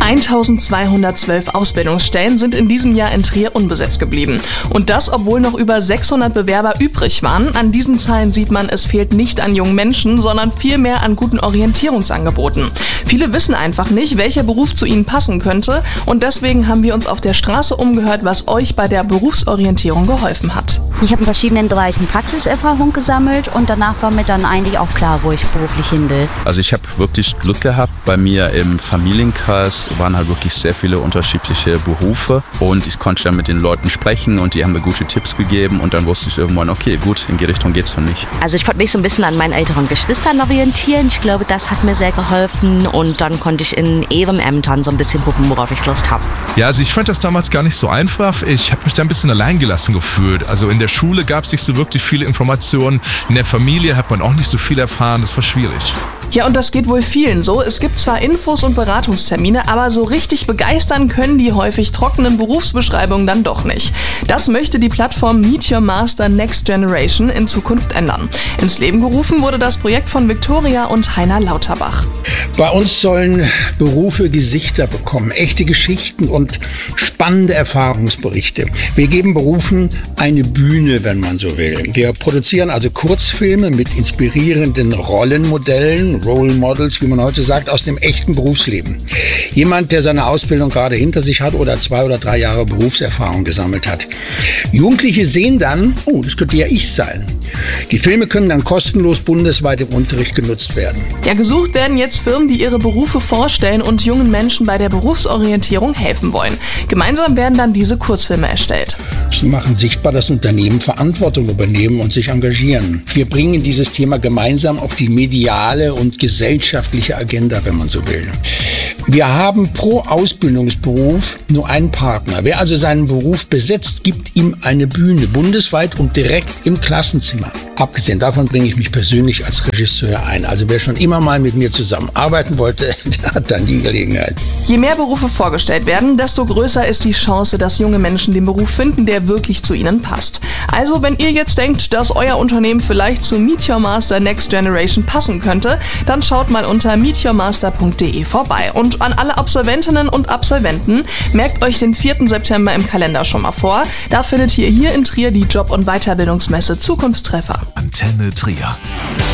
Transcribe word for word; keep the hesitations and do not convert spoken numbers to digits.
eintausendzweihundertzwölf Ausbildungsstellen sind in diesem Jahr in Trier unbesetzt geblieben. Und das, obwohl noch über sechshundert Bewerber übrig waren. An diesen Zahlen sieht man, es fehlt nicht an jungen Menschen, sondern vielmehr an guten Orientierungsangeboten. Viele wissen einfach nicht, welcher Beruf zu ihnen passen könnte. Und deswegen haben wir uns auf der Straße umgehört, was euch bei der Berufsorientierung geholfen hat. Ich habe in verschiedenen Bereichen Praxiserfahrung gesammelt und danach war mir dann eigentlich auch klar, wo ich beruflich hin will. Also ich habe wirklich Glück gehabt. Bei mir im Familienkreis waren halt wirklich sehr viele unterschiedliche Berufe und ich konnte dann mit den Leuten sprechen und die haben mir gute Tipps gegeben und dann wusste ich irgendwann, okay, gut, in die Richtung geht's für mich. Also ich wollte mich so ein bisschen an meinen älteren Geschwistern orientieren. Ich glaube, das hat mir sehr geholfen und dann konnte ich in Ehrenämtern so ein bisschen gucken, worauf ich Lust habe. Ja, also ich fand das damals gar nicht so einfach. Ich habe mich da ein bisschen alleingelassen gefühlt. Also in der Schule gab es nicht so wirklich viele Informationen. In der Familie hat man auch nicht so viel erfahren. Das war schwierig. Ja, und das geht wohl vielen so. Es gibt zwar Infos und Beratungstermine, aber so richtig begeistern können die häufig trockenen Berufsbeschreibungen dann doch nicht. Das möchte die Plattform Meet Your Master Next Generation in Zukunft ändern. Ins Leben gerufen wurde das Projekt von Viktoria und Heiner Lauterbach. Bei uns sollen Berufe Gesichter bekommen, echte Geschichten und spannende Erfahrungsberichte. Wir geben Berufen eine Bühne, wenn man so will. Wir produzieren also Kurzfilme mit inspirierenden Rollenmodellen, Role Models, wie man heute sagt, aus dem echten Berufsleben. Jemand, der seine Ausbildung gerade hinter sich hat oder zwei oder drei Jahre Berufserfahrung gesammelt hat. Jugendliche sehen dann, oh, das könnte ja ich sein. Die Filme können dann kostenlos bundesweit im Unterricht genutzt werden. Ja, gesucht werden jetzt Firmen, die ihre Berufe vorstellen und jungen Menschen bei der Berufsorientierung helfen wollen. Gemeinsam werden dann diese Kurzfilme erstellt. Sie machen sichtbar, dass Unternehmen Verantwortung übernehmen und sich engagieren. Wir bringen dieses Thema gemeinsam auf die mediale und gesellschaftliche Agenda, wenn man so will. Wir haben pro Ausbildungsberuf nur einen Partner. Wer also seinen Beruf besetzt, gibt ihm eine Bühne, bundesweit und direkt im Klassenzimmer. Abgesehen davon bringe ich mich persönlich als Regisseur ein. Also wer schon immer mal mit mir zusammenarbeiten wollte, der hat dann die Gelegenheit. Je mehr Berufe vorgestellt werden, desto größer ist die Chance, dass junge Menschen den Beruf finden, der wirklich zu ihnen passt. Also wenn ihr jetzt denkt, dass euer Unternehmen vielleicht zu Meet Your Master Next Generation passen könnte, dann schaut mal unter meet your master punkt de vorbei. Und an alle Absolventinnen und Absolventen, merkt euch den vierten September im Kalender schon mal vor. Da findet ihr hier in Trier die Job- und Weiterbildungsmesse Zukunftstreffer. Antenne Trier.